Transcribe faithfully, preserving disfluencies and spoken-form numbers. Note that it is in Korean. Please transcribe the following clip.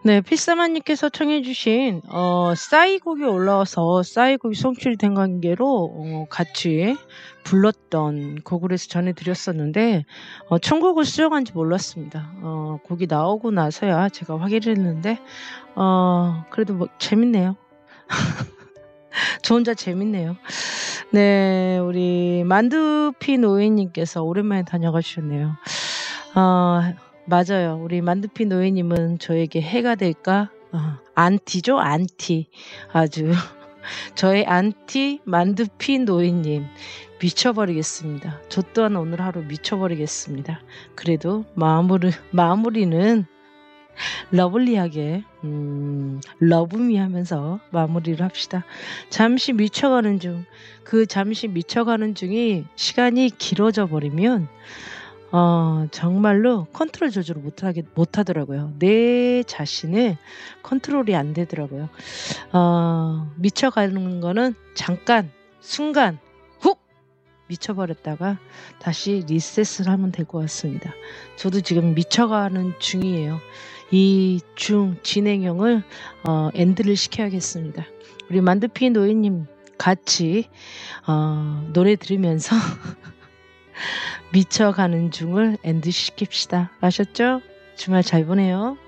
네. 필사마님께서 청해 주신 어 싸이곡이 올라와서 싸이곡이 송출이 된 관계로 어 같이 불렀던 곡을 해서 전해 드렸었는데 어 천곡을 수령한지 몰랐습니다. 어 곡이 나오고 나서야 제가 확인을 했는데 어 그래도 뭐 재밌네요. 저 혼자 재밌네요. 네. 우리 만두피 노예님께서 오랜만에 다녀가 주셨네요. 어 맞아요. 우리 만두피 노예님은 저에게 해가 될까? 어 안티죠, 안티. 아주 저의 안티 만두피 노예님 미쳐버리겠습니다. 저 또한 오늘 하루 미쳐버리겠습니다. 그래도 마무르 마무리는 러블리하게 음 러브미하면서 마무리를 합시다. 잠시 미쳐가는 중 그 잠시 미쳐가는 중이 시간이 길어져 버리면 어 정말로 컨트롤 조절을 못하게 못하더라고요. 내 자신을 컨트롤이 안 되더라고요. 어 미쳐가는 거는 잠깐 순간 훅 미쳐버렸다가 다시 리셋을 하면 될 것 같습니다. 저도 지금 미쳐가는 중이에요. 이 중 진행형을 어 엔드를 시켜야겠습니다. 우리 만두피 노예님 같이 어 노래 들으면서 미쳐가는 중을 엔드 시킵시다. 아셨죠? 주말 잘 보내요.